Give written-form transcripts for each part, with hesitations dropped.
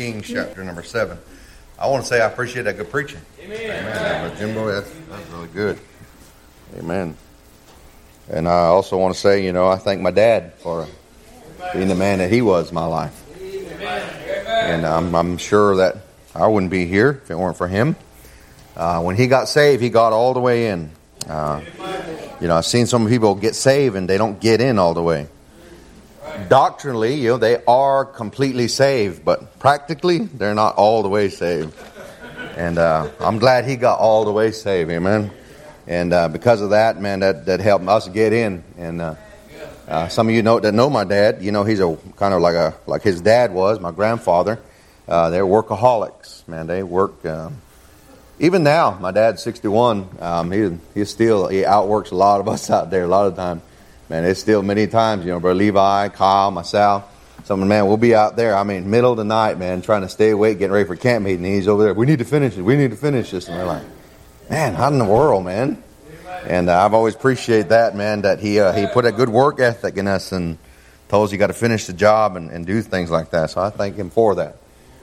Kings chapter number 7. I want to say I appreciate that good preaching. Amen. Jimbo, that's really good. Amen. And I also want to say, I thank my dad for being the man that he was in my life. And I'm sure that I wouldn't be here if it weren't for him. When he got saved, he got all the way in. I've seen some people get saved and they don't get in all the way. Doctrinally, they are completely saved, but practically, they're not all the way saved. And I'm glad he got all the way saved, amen. And because of that, man, that helped us get in. And some of you that know my dad, he's a kind of like his dad was, my grandfather. They're workaholics, man. They work. Even now, my dad's 61. He outworks a lot of us out there a lot of time. Man, it's still many times, Brother Levi, Kyle, myself. We'll be out there, middle of the night, man, trying to stay awake, getting ready for camp meeting. And he's over there, we need to finish this. And we're like, man, how in the world, man? And I've always appreciated that, man, that he put a good work ethic in us and told us you got to finish the job and do things like that. So I thank him for that.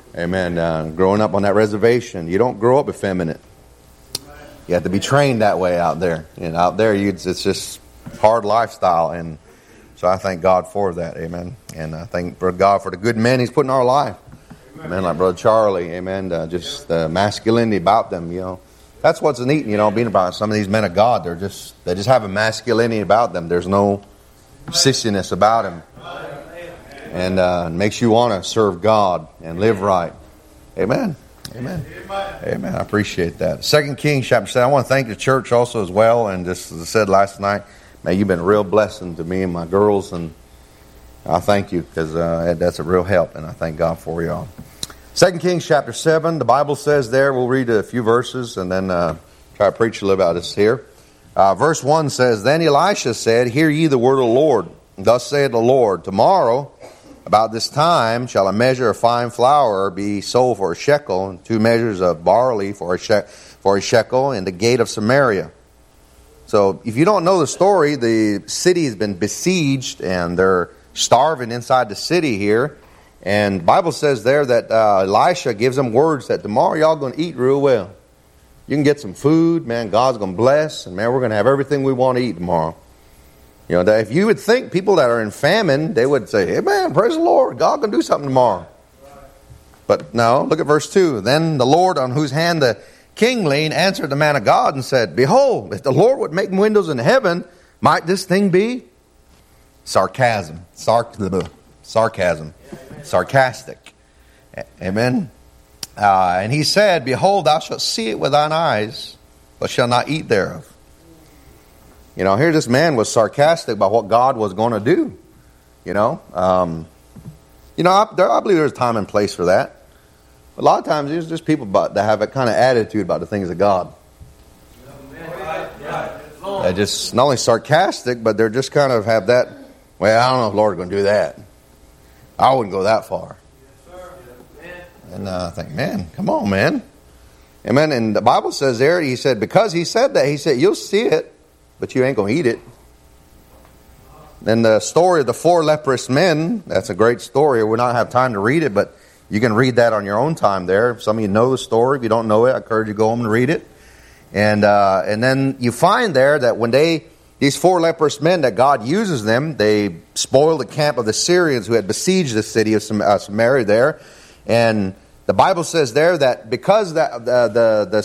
Amen. Growing up on that reservation, you don't grow up effeminate. You have to be trained that way out there. And out there, it's just hard lifestyle. And so I thank God for that. Amen. And I thank God for the good men He's put in our life. Amen. Like Brother Charlie. Amen. Just the masculinity about them. That's what's neat. Being about some of these men of God. They just have a masculinity about them. There's no sissiness about them. And it makes you want to serve God and live right. Amen. Amen. Amen. I appreciate that. 2 Kings chapter 7. I want to thank the church also as well. And just as I said last night, man, you've been a real blessing to me and my girls. And I thank you because that's a real help. And I thank God for y'all. 2 Kings chapter 7. The Bible says there, we'll read a few verses and then try to preach a little about this here. Verse 1 says, Then Elisha said, Hear ye the word of the Lord. Thus saith the Lord, Tomorrow, about this time, shall a measure of fine flour be sold for a shekel, and 2 measures of barley for a shekel in the gate of Samaria. So, if you don't know the story, the city has been besieged, and they're starving inside the city here. And the Bible says there that Elisha gives them words that tomorrow y'all going to eat real well. You can get some food, man, God's going to bless, and man, we're going to have everything we want to eat tomorrow. That if you would think people that are in famine, they would say, hey man, praise the Lord, God can do something tomorrow. But no, look at verse 2. Then the Lord on whose hand the king leaned answered the man of God and said, Behold, if the Lord would make windows in heaven, might this thing be? Sarcastic. Amen. And he said, Behold, thou shalt see it with thine eyes, but shalt not eat thereof. Here this man was sarcastic about what God was going to do. I believe there's a time and place for that. A lot of times there's just people that have a kind of attitude about the things of God. They're just not only sarcastic, but they're just kind of have that, well, I don't know if the Lord's going to do that. I wouldn't go that far. And I think, man, come on, man. Amen. And the Bible says there, he said, because he said that, he said, you'll see it, but you ain't going to eat it. Then the story of the 4 leprous men, that's a great story. We don't have time to read it, but you can read that on your own time there. Some of you know the story. If you don't know it, I encourage you to go home and read it. And then you find there that when these 4 leprous men, that God uses them, they spoil the camp of the Syrians who had besieged the city of Samaria there. And the Bible says there that because the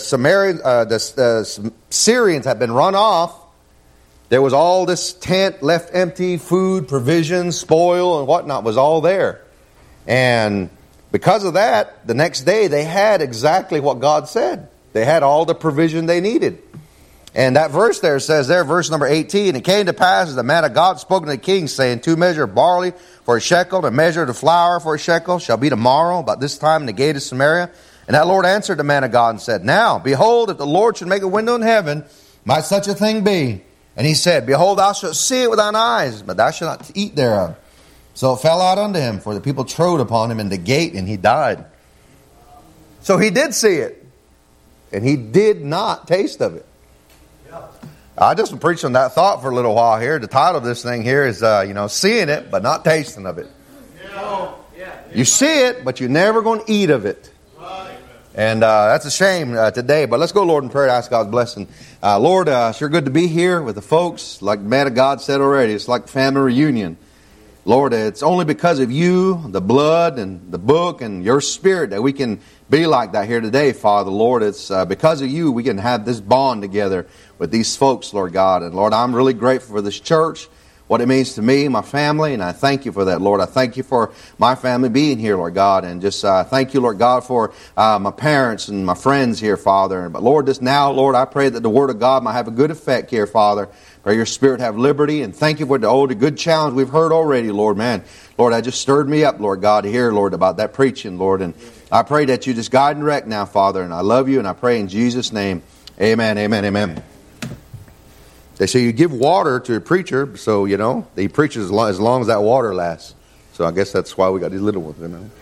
Syrians had been run off, there was all this tent left empty, food, provisions, spoil, and whatnot was all there. And because of that, the next day they had exactly what God said. They had all the provision they needed. And that verse there says there, verse number 18, It came to pass as the man of God spoke to the king, saying, 2 measures of barley for a shekel, and a measure of the flour for a shekel, shall be tomorrow, about this time in the gate of Samaria. And that Lord answered the man of God and said, Now, behold, if the Lord should make a window in heaven, might such a thing be? And he said, Behold, thou shalt see it with thine eyes, but thou shalt not eat thereof. So it fell out unto him, for the people trode upon him in the gate, and he died. So he did see it, and he did not taste of it. I just preached on that thought for a little while here. The title of this thing here is, seeing it, but not tasting of it. You see it, but you're never going to eat of it. And that's a shame today. But let's go, Lord, in prayer and ask God's blessing. Lord, sure good to be here with the folks. Like the man of God said already, it's like family reunion. Lord, it's only because of you, the blood and the book and your spirit that we can be like that here today, Father. Lord, it's because of you we can have this bond together with these folks, Lord God. And Lord, I'm really grateful for this church, what it means to me, my family, and I thank you for that, Lord. I thank you for my family being here, Lord God, and just thank you, Lord God, for my parents and my friends here, Father. But Lord, just now, Lord, I pray that the Word of God might have a good effect here, Father. Pray your Spirit have liberty, and thank you for the good challenge we've heard already, Lord, man. Lord, that just stirred me up, Lord God, to hear, Lord, about that preaching, Lord. And I pray that you just guide and direct now, Father, and I love you, and I pray in Jesus' name, amen, amen, amen. They say you give water to a preacher, so, you know, he preaches as long as that water lasts. So I guess that's why we got these little ones, you know.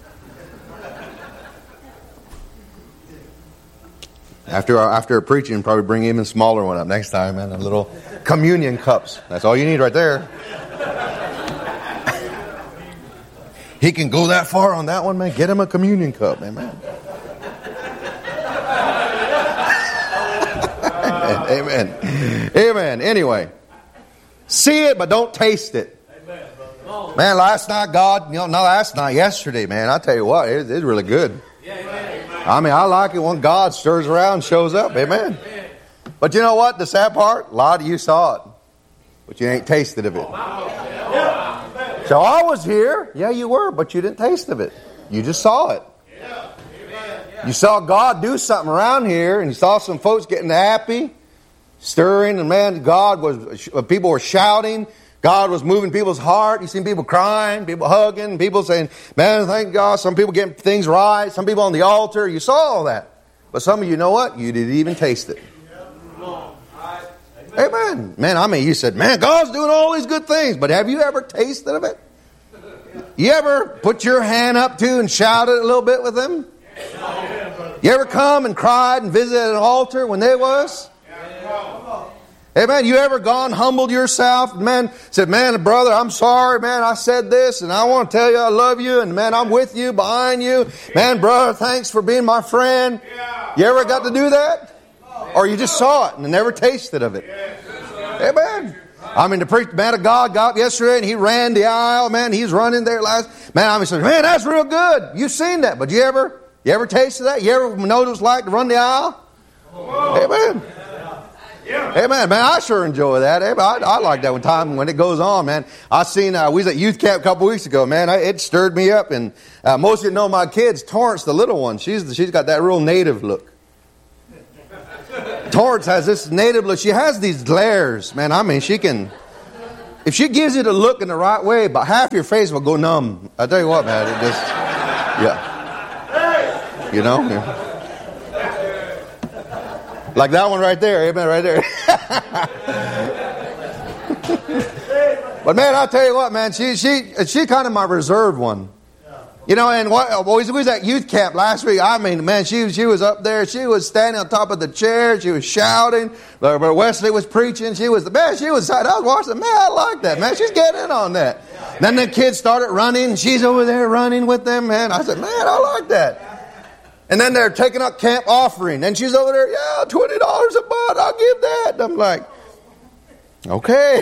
After preaching, probably bring even smaller one up next time, man. A little communion cups. That's all you need right there. He can go that far on that one, man. Get him a communion cup, amen. Amen. Amen. Anyway, see it, but don't taste it. Man, last night, yesterday, man, I tell you what, it's really good. I mean, I like it when God stirs around, shows up. Amen. But you know what? The sad part, a lot of you saw it, but you ain't tasted of it. So I was here. Yeah, you were, but you didn't taste of it. You just saw it. You saw God do something around here, and you saw some folks getting happy, stirring, and man, people were shouting. God was moving people's heart. You seen people crying, people hugging, people saying, man, thank God. Some people getting things right. Some people on the altar. You saw all that. But some of you know what? You didn't even taste it. Amen. Man, I mean, you said, man, God's doing all these good things. But have you ever tasted of it? You ever put your hand up to and shouted a little bit with them? You ever come and cried and visited an altar when there was? Amen. You ever gone, humbled yourself, man, said, man, brother, I'm sorry, man, I said this, and I want to tell you I love you, and man, I'm with you, behind you. Man, brother, thanks for being my friend. You ever got to do that? Or you just saw it and never tasted of it? Amen. I mean, the man of God got up yesterday, and he ran the aisle, man, he's running there last. Man, I said, man, that's real good. You've seen that, but you ever tasted that? You ever know what it's like to run the aisle? Amen. Amen, man. I sure enjoy that. I like that time when it goes on, man. I seen we was at youth camp a couple weeks ago, man. It stirred me up, and most of you know my kids. Torrance, the little one, she's got that real native look. Torrance has this native look. She has these glares, man. I mean, she can. If she gives you the look in the right way, about half your face will go numb. I tell you what, man. It just, yeah. You know. Yeah. Like that one right there, amen, right there. But man, I'll tell you what, man, she kind of my reserved one. You know, and we was at youth camp last week. I mean, man, she was up there. She was standing on top of the chair. She was shouting. Wesley was preaching. I was watching. Man, I like that, man. She's getting in on that. Then the kids started running. She's over there running with them, man. I said, man, I like that. And then they're taking up camp offering. And she's over there, yeah, $20 a month. I'll give that. And I'm like, okay.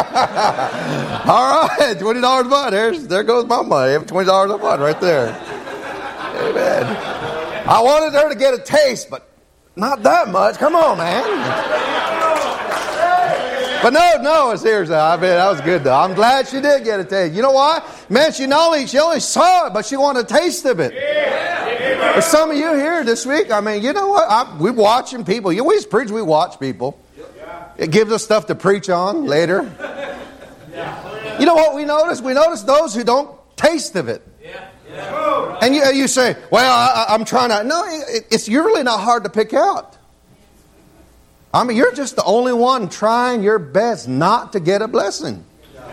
All right, $20 a month. There goes my money. $20 a month right there. Amen. I wanted her to get a taste, but not that much. Come on, man. But no, seriously. I mean, that was good, though. I'm glad she did get a taste. You know why? Man, she only saw it, but she wanted a taste of it. For some of you here this week, I mean, you know what? We're watching people. We preach, we watch people. It gives us stuff to preach on later. You know what we notice? We notice those who don't taste of it. And you say, well, I'm trying to. No, it's really not hard to pick out. I mean, you're just the only one trying your best not to get a blessing.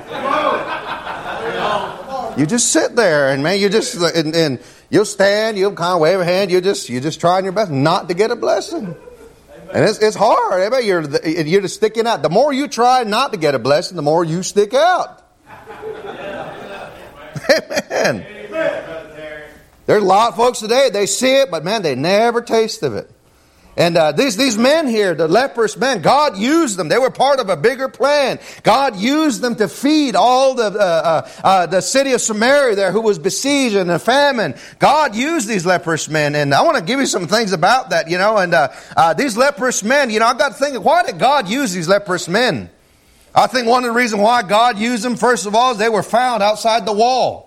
You just sit there and man, you just and you'll stand, you'll kind of wave a hand, you're just trying your best not to get a blessing. And it's hard. You're just sticking out. The more you try not to get a blessing, the more you stick out. Amen. There's a lot of folks today, they see it, but man, they never taste of it. And these men here, the leprous men, God used them. They were part of a bigger plan. God used them to feed all the city of Samaria there who was besieged in a famine. God used these leprous men. And I want to give you some things about that, And these leprous men, I got to think, why did God use these leprous men? I think one of the reasons why God used them, first of all, is they were found outside the wall.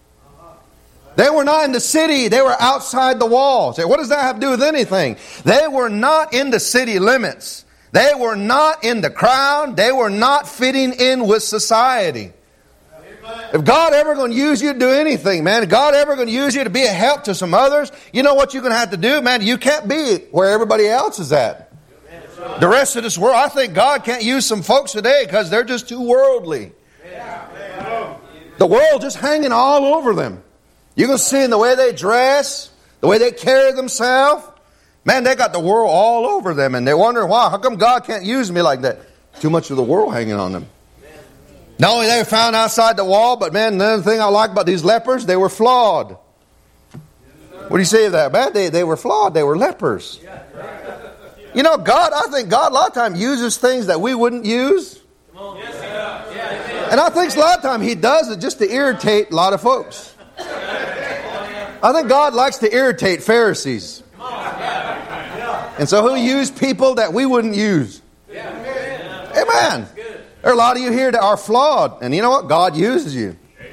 They were not in the city. They were outside the wall. Say, what does that have to do with anything? They were not in the city limits. They were not in the crowd. They were not fitting in with society. If God ever going to use you to do anything, man, if God ever going to use you to be a help to some others, you know what you're going to have to do, man? You can't be where everybody else is at. The rest of this world, I think God can't use some folks today because they're just too worldly. The world just hanging all over them. You can see in the way they dress, the way they carry themselves. Man, they got the world all over them, and they wonder why. How come God can't use me like that? Too much of the world hanging on them. Not only they were found outside the wall, but man, another thing I like about these lepers, they were flawed. What do you say of that, man? They were flawed. They were lepers. God, I think God a lot of times uses things that we wouldn't use. And I think a lot of times He does it just to irritate a lot of folks. I think God likes to irritate Pharisees. And so He'll use people that we wouldn't use. Amen. There are a lot of you here that are flawed. And you know what? God uses you.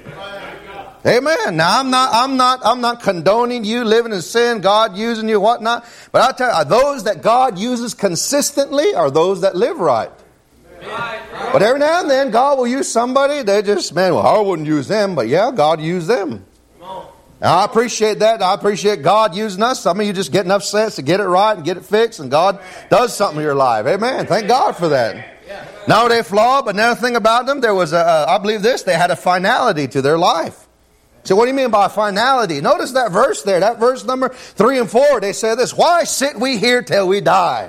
Amen. Now I'm not condoning you living in sin, God using you, whatnot. But I'll tell you, those that God uses consistently are those that live right. But every now and then God will use somebody, they just, I wouldn't use them, but yeah, God used them. Now, I appreciate that. I appreciate God using us. Some of you just get enough sense to get it right and get it fixed, and God does something in your life. Amen. Thank God for that. Now they're flawed, but another thing about them, there was I believe this, they had a finality to their life. So what do you mean by finality? Notice that verse there, that verse number 3 and 4. They say this, why sit we here till we die?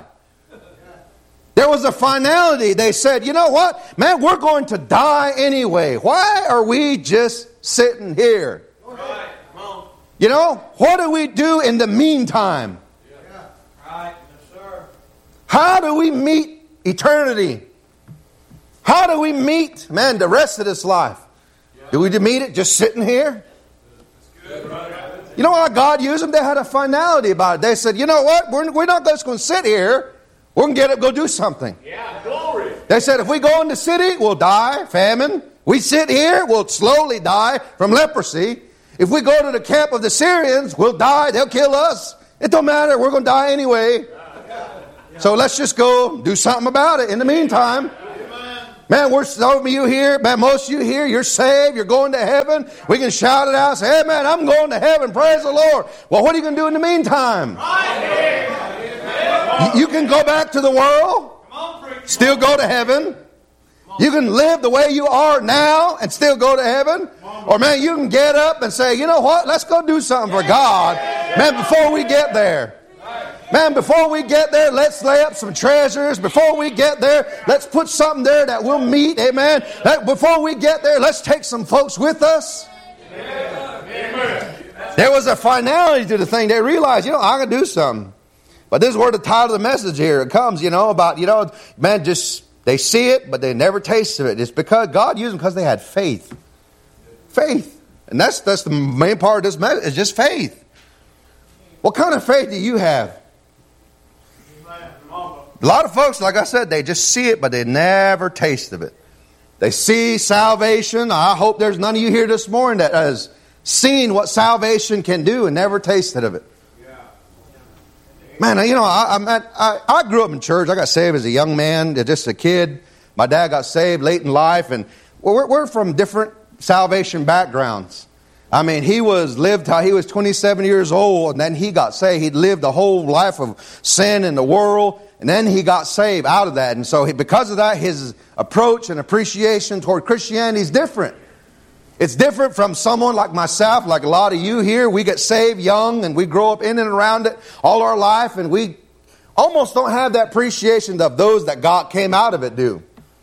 There was a finality. They said, you know what? Man, we're going to die anyway. Why are we just sitting here? What do we do in the meantime? How do we meet eternity? How do we meet, the rest of this life? Do we meet it just sitting here? You know why God used them? They had a finality about it. They said, you know what? We're not just going to sit here. We're going to get up, go do something. Glory. They said, if we go in the city, we'll die, famine. We sit here, we'll slowly die from leprosy. If we go to the camp of the Syrians, we'll die. They'll kill us. It don't matter. We're going to die anyway. So let's just go do something about it in the meantime. Man, some of you here, most of you here, you're saved. You're going to heaven. We can shout it out. Say, hey, man, I'm going to heaven. Praise the Lord. Well, what are you going to do in the meantime? You can go back to the world, still go to heaven. You can live the way you are now and still go to heaven. Or, man, you can get up and say, you know what? Let's go do something for God. Man, before we get there. Man, before we get there, let's lay up some treasures. Before we get there, let's put something there that we'll meet. Amen. Before we get there, let's take some folks with us. There was a finality to the thing. They realized, I'm going to do something. But this is where the title of the message here it comes, about, man, just... They see it, but they never taste of it. It's because God used them because they had faith. Faith. And that's the main part of this message. It's just faith. What kind of faith do you have? A lot of folks, like I said, they just see it, but they never taste of it. They see salvation. I hope there's none of you here this morning that has seen what salvation can do and never tasted of it. Man, I grew up in church. I got saved as a young man, just a kid. My dad got saved late in life, and we're from different salvation backgrounds. He lived till he was 27 years old, and then he got saved. He'd lived a whole life of sin in the world, and then he got saved out of that. And so because of that, his approach and appreciation toward Christianity is different. It's different from someone like myself, like a lot of you here. We get saved young and we grow up in and around it all our life, and we almost don't have that appreciation of those that God came out of it do. Right.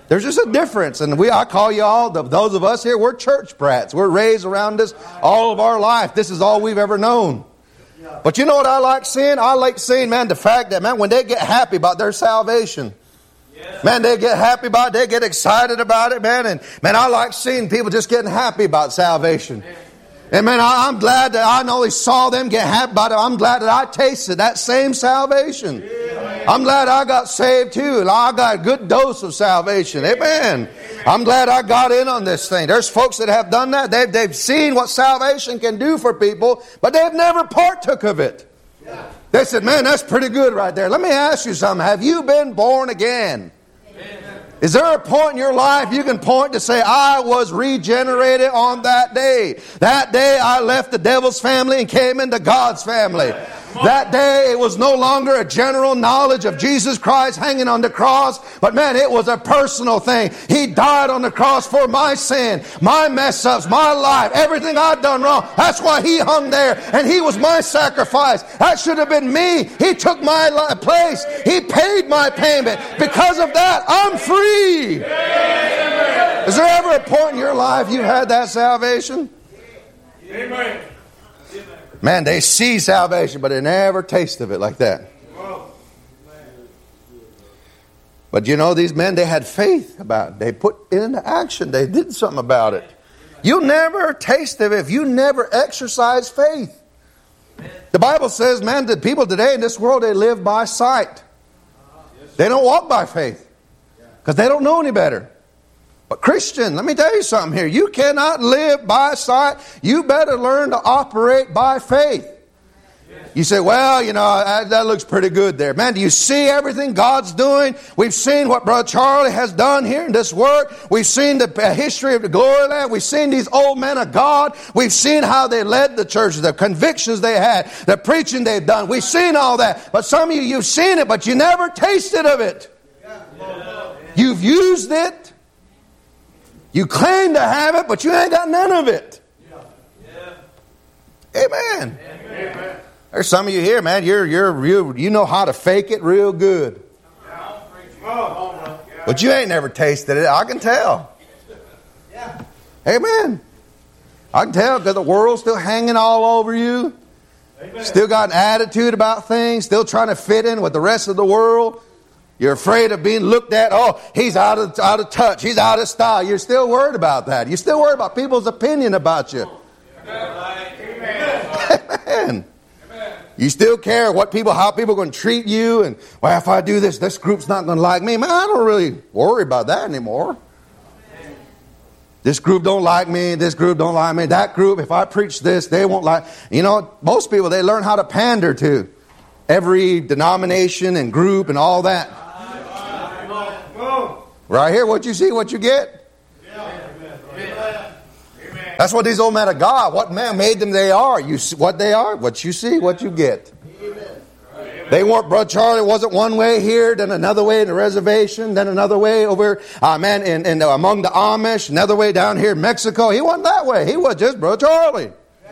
There's just a difference. And I call you all, those of us here, we're church brats. We're raised around this all of our life. This is all we've ever known. But you know what I like seeing? I like seeing, man, the fact that, man, when they get happy about their salvation, man, they get happy about it. They get excited about it, man. And, man, I like seeing people just getting happy about salvation. And, man, I'm glad that I not only saw them get happy about it, I'm glad that I tasted that same salvation. I'm glad I got saved too, and I got a good dose of salvation. Amen. I'm glad I got in on this thing. There's folks that have done that. They've seen what salvation can do for people, but they've never partook of it. They said, man, that's pretty good right there. Let me ask you something. Have you been born again? Is there a point in your life you can point to say, I was regenerated on that day? That day I left the devil's family and came into God's family. That day it was no longer a general knowledge of Jesus Christ hanging on the cross, but man, it was a personal thing. He died on the cross for my sin, my mess ups, my life, everything I'd done wrong. That's why He hung there, and He was my sacrifice. That should have been me. He took my place. He paid my payment. Because of that, I'm free. Is there ever a point in your life you've had that salvation? Amen. Man, they see salvation, but they never taste of it like that. But you know, these men, they had faith about it. They put it into action. They did something about it. You'll never taste of it if you never exercise faith. The Bible says, man, that people today in this world, they live by sight. They don't walk by faith because they don't know any better. But Christian, let me tell you something here. You cannot live by sight. You better learn to operate by faith. You say, well, you know, that looks pretty good there. Man, do you see everything God's doing? We've seen what Brother Charlie has done here in this work. We've seen the history of the Glory Land. We've seen these old men of God. We've seen how they led the churches, the convictions they had, the preaching they've done. We've seen all that. But some of you, you've seen it, but you never tasted of it. You've used it. You claim to have it, but you ain't got none of it. Amen. There's some of you here, man. You know how to fake it real good, but you ain't never tasted it. I can tell. Amen. I can tell because the world's still hanging all over you. Still got an attitude about things. Still trying to fit in with the rest of the world. You're afraid of being looked at. Oh, he's out of touch. He's out of style. You're still worried about that. You're still worried about people's opinion about you. Amen. You still care how people are going to treat you. And, well, if I do this group's not going to like me. Man, I don't really worry about that anymore. This group don't like me. This group don't like me. That group, if I preach this, they won't like. You know, most people, they learn how to pander to every denomination and group and all that. Right here, what you see, what you get. That's what these old men of God, what man made them they are. You see what they are, what you see, what you get. They weren't, Brother Charlie wasn't one way here, then another way in the reservation, then another way over, in among the Amish, another way down here in Mexico. He wasn't that way. He was just Brother Charlie.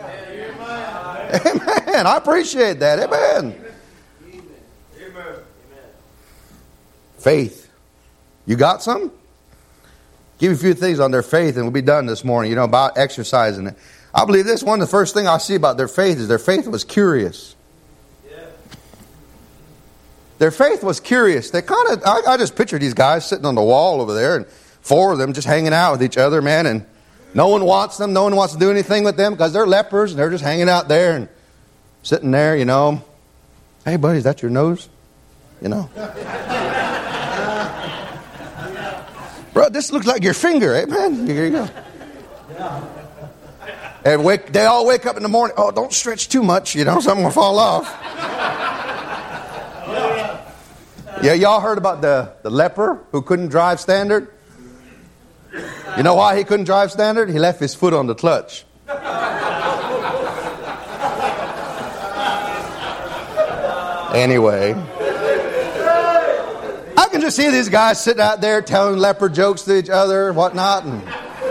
Amen. I appreciate that. Amen. Faith. You got some? Give you a few things on their faith and we'll be done this morning, you know, about exercising it. I believe this one, the first thing I see about their faith is their faith was curious. Their faith was curious. They I just pictured these guys sitting on the wall over there and four of them just hanging out with each other, man, and no one wants them. No one wants to do anything with them because they're lepers and they're just hanging out there and sitting there, you know. Hey, buddy, is that your nose? You know. Bro, this looks like your finger, eh, man? Here you go. And they all wake up in the morning. Oh, don't stretch too much, you know, something will fall off. Yeah, y'all heard about the leper who couldn't drive standard? You know why he couldn't drive standard? He left his foot on the clutch. Anyway. I can just see these guys sitting out there telling leper jokes to each other and whatnot. And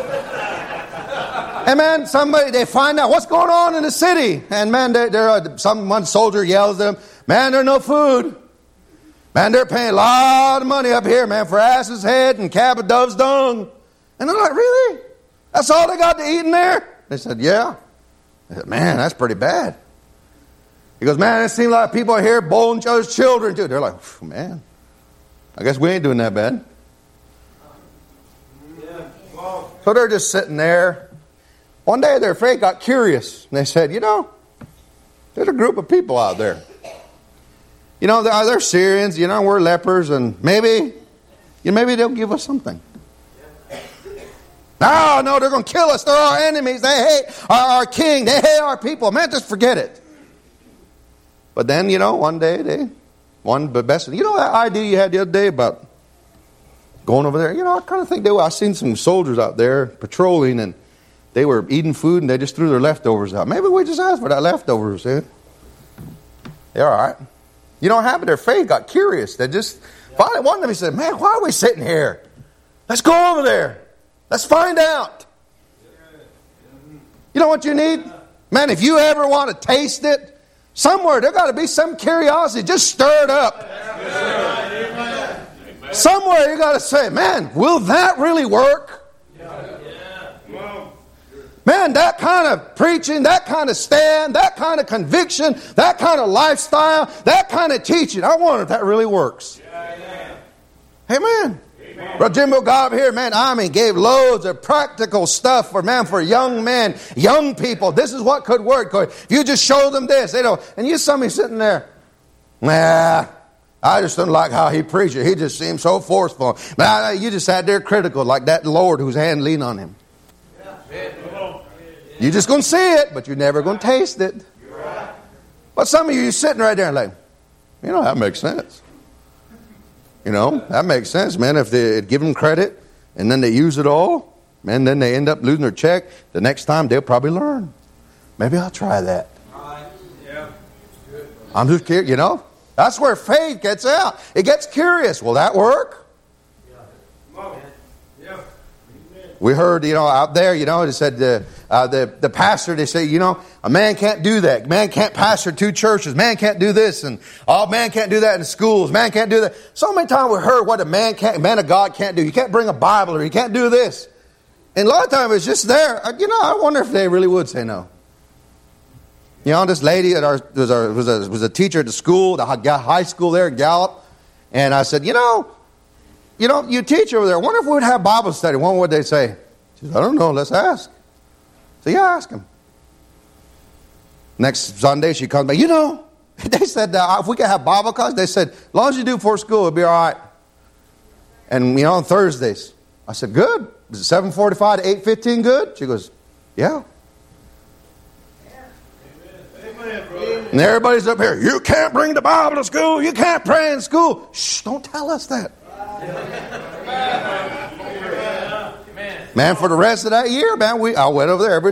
man, they find out what's going on in the city. And man, one soldier yells at them, man, there's no food. Man, they're paying a lot of money up here, man, for ass's head and calf of dove's dung. And they're like, really? That's all they got to eat in there? They said, yeah. I said, man, that's pretty bad. He goes, man, it seems like people are here bowling each other's children too. They're like, man, I guess we ain't doing that bad. So they're just sitting there. One day their faith got curious. And they said, there's a group of people out there. They're Syrians, we're lepers, and maybe they'll give us something. No, they're going to kill us. They're our enemies. They hate our king. They hate our people. Man, just forget it. But then, one day, that idea you had the other day about going over there, I kind of think I seen some soldiers out there patrolling, and they were eating food, and they just threw their leftovers out. Maybe we just asked for that leftovers, eh? They're all right. You know what happened? Their faith got curious. They just, finally, one of them, he said, man, why are we sitting here? Let's go over there. Let's find out. You know what you need? Man, if you ever want to taste it, somewhere there got to be some curiosity. Just stir it up. Somewhere you got to say, man, will that really work? Man, that kind of preaching, that kind of stand, that kind of conviction, that kind of lifestyle, that kind of teaching, I wonder if that really works. Amen. Brother Jimbo got up here, man, gave loads of practical stuff for young men, young people. This is what could work. If you just show them this, they don't. And you saw me sitting there, nah, I just didn't like how he preached it. He just seemed so forceful. But you just sat there critical, like that Lord whose hand leaned on him. You're just going to see it, but you're never going to taste it. But some of you are sitting right there and like, that makes sense. That makes sense, man. If they give them credit and then they use it all, man, then they end up losing their check. The next time they'll probably learn. Maybe I'll try that. I'm just curious, That's where faith gets out. It gets curious. Will that work? We heard, out there, they said the pastor, they say, a man can't do that. Man can't pastor 2 churches. Man can't do this. And man can't do that in schools. Man can't do that. So many times we heard what a man of God can't do. You can't bring a Bible, or you can't do this. And a lot of times it's just there. I wonder if they really would say no. This lady was a teacher at the school, the high school there in Gallup. And I said, you teach over there. I wonder if we would have Bible study. What would they say? She said, I don't know. Let's ask. So ask them. Next Sunday, she comes back. They said if we could have Bible class, they said, as long as you do before school, it'll be all right. And, on Thursdays. I said, good. Is it 7:45 to 8:15 good? She goes, yeah. And everybody's up here. You can't bring the Bible to school. You can't pray in school. Shh, don't tell us that. Man, for the rest of that year, man, I went over there every